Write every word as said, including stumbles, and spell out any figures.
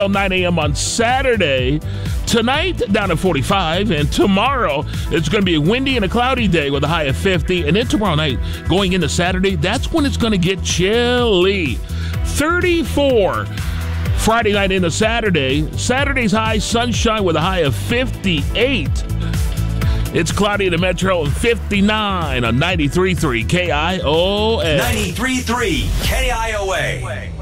nine a.m. on Saturday. Tonight, down at forty-five, and tomorrow, it's going to be a windy and a cloudy day with a high of fifty, and then tomorrow night, going into Saturday, that's when it's going to get chilly. thirty-four. Friday night into Saturday. Saturday's high, sunshine with a high of fifty-eight. It's cloudy in the metro and fifty-nine on ninety-three point three K I O A. ninety-three point three K I O A.